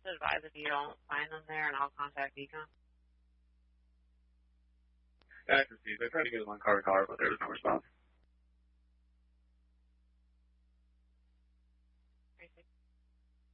advise if you don't find them there, and I'll contact Econ? I received. I tried to get them on car, but there was no response.